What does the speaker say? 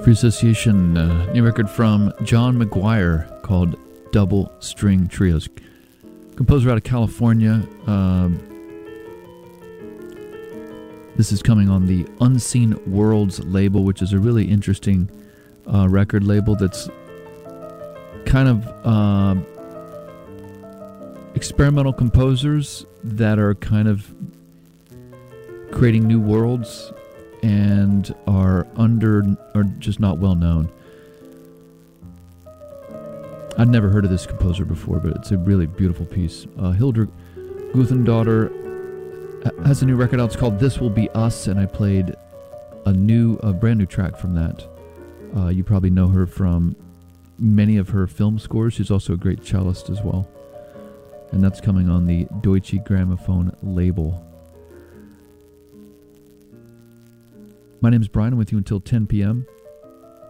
Free Association, new record from John McGuire called Double String Trios. Composer out of California. This is coming on the Unseen Worlds label, which is a really interesting record label that's kind of experimental composers that are kind of creating new worlds and are just not well known. I'd never heard of this composer before, but it's a really beautiful piece. Hildur Guthendaughter has a new record out. It's called This Will Be Us, and I played a brand new track from that. You probably know her from many of her film scores. She's also a great cellist as well. And that's coming on the Deutsche Grammophon label. My name is Brian. I'm with you until 10 p.m.